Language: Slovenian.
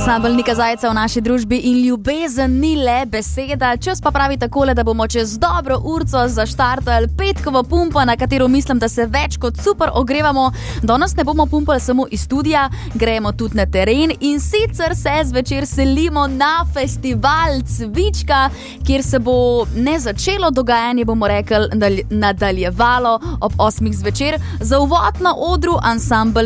Ansambel Nika Zajca v naši družbi in ljubezen ni le beseda. Čas pa pravi takole, da bomo čez dobro urco zaštartali petkovo pumpo, na katero mislim, da se več kot super ogrevamo. Danes ne bomo pumpali samo iz studia, gremo tudi na teren in sicer se zvečer selimo na festival Cvička, kjer se bo ne začelo dogajanje, bomo rekli, nadaljevalo ob 8 zvečer. Za uvod na odru ansambel